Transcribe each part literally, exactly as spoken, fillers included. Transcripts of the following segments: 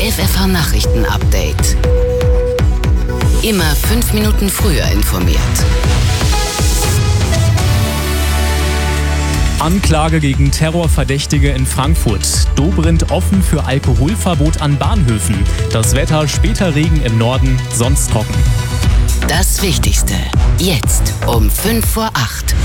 F F H-Nachrichten-Update. Immer fünf Minuten früher informiert. Anklage gegen Terrorverdächtige in Frankfurt. Dobrindt offen für Alkoholverbot an Bahnhöfen. Das Wetter, später Regen im Norden, sonst trocken. Das Wichtigste jetzt um fünf vor acht.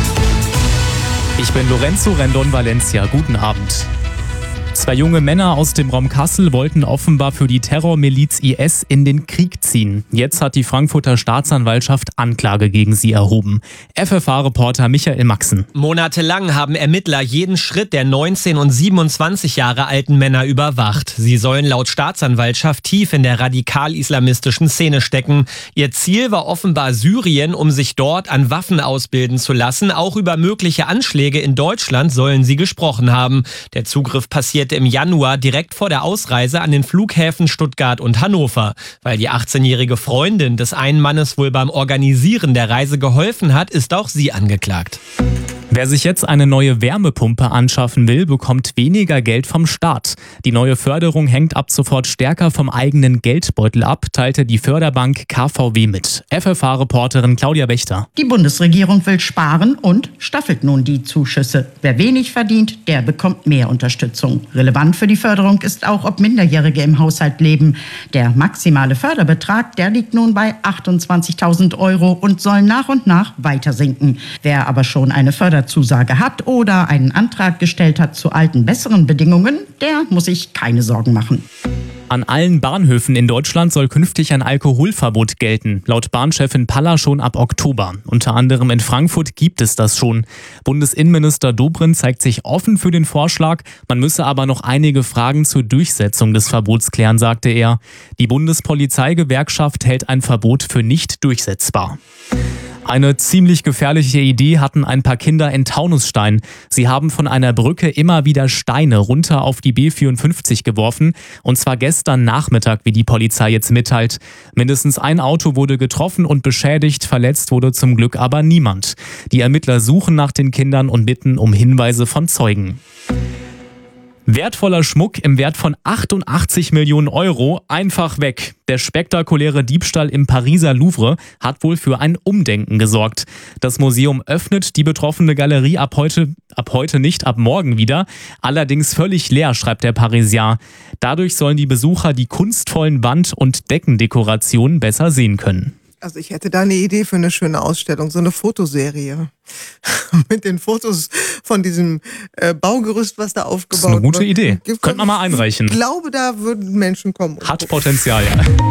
Ich bin Lorenzo Rendon Valencia. Guten Abend. Zwei junge Männer aus dem Raum Kassel wollten offenbar für die Terrormiliz I S in den Krieg ziehen. Jetzt hat die Frankfurter Staatsanwaltschaft Anklage gegen sie erhoben. F F H-Reporter Michael Maxen. Monatelang haben Ermittler jeden Schritt der neunzehn und siebenundzwanzig Jahre alten Männer überwacht. Sie sollen laut Staatsanwaltschaft tief in der radikal-islamistischen Szene stecken. Ihr Ziel war offenbar Syrien, um sich dort an Waffen ausbilden zu lassen. Auch über mögliche Anschläge in Deutschland sollen sie gesprochen haben. Der Zugriff passierte im Januar direkt vor der Ausreise an den Flughäfen Stuttgart und Hannover. Weil die achtzehnjährige Freundin des einen Mannes wohl beim Organisieren der Reise geholfen hat, ist auch sie angeklagt. Wer sich jetzt eine neue Wärmepumpe anschaffen will, bekommt weniger Geld vom Staat. Die neue Förderung hängt ab sofort stärker vom eigenen Geldbeutel ab, teilte die Förderbank K V W mit. F F H-Reporterin Claudia Wächter. Die Bundesregierung will sparen und staffelt nun die Zuschüsse. Wer wenig verdient, der bekommt mehr Unterstützung. Relevant für die Förderung ist auch, ob Minderjährige im Haushalt leben. Der maximale Förderbetrag, der liegt nun bei achtundzwanzigtausend Euro und soll nach und nach weiter sinken. Wer aber schon eine Förderzusage hat oder einen Antrag gestellt hat zu alten, besseren Bedingungen, der muss sich keine Sorgen machen. An allen Bahnhöfen in Deutschland soll künftig ein Alkoholverbot gelten. Laut Bahnchefin Paller schon ab Oktober. Unter anderem in Frankfurt gibt es das schon. Bundesinnenminister Dobrindt zeigt sich offen für den Vorschlag. Man müsse aber noch einige Fragen zur Durchsetzung des Verbots klären, sagte er. Die Bundespolizeigewerkschaft hält ein Verbot für nicht durchsetzbar. Eine ziemlich gefährliche Idee hatten ein paar Kinder in Taunusstein. Sie haben von einer Brücke immer wieder Steine runter auf die B vierundfünfzig geworfen. Und zwar gestern Nachmittag, wie die Polizei jetzt mitteilt. Mindestens ein Auto wurde getroffen und beschädigt, verletzt wurde zum Glück aber niemand. Die Ermittler suchen nach den Kindern und bitten um Hinweise von Zeugen. Wertvoller Schmuck im Wert von achtundachtzig Millionen Euro einfach weg. Der spektakuläre Diebstahl im Pariser Louvre hat wohl für ein Umdenken gesorgt. Das Museum öffnet die betroffene Galerie ab heute, ab heute nicht, ab morgen wieder. Allerdings völlig leer, schreibt der Parisien. Dadurch sollen die Besucher die kunstvollen Wand- und Deckendekorationen besser sehen können. Also ich hätte da eine Idee für eine schöne Ausstellung, so eine Fotoserie mit den Fotos von diesem äh, Baugerüst, was da aufgebaut wird. Das ist eine gute Idee. Könnte man mal einreichen. Ich glaube, da würden Menschen kommen. Hat Potenzial, ja.